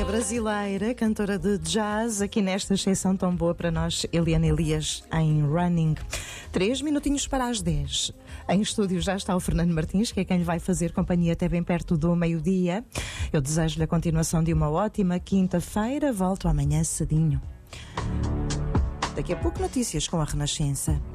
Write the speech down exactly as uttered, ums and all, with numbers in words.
É brasileira, cantora de jazz, aqui nesta exceção tão boa para nós, Eliana Elias, em Running. Três minutinhos para as dez. Em estúdio já está o Fernando Martins, que é quem lhe vai fazer companhia até bem perto do meio-dia. Eu desejo-lhe a continuação de uma ótima quinta-feira. Volto amanhã cedinho. Daqui a pouco notícias com a Renascença.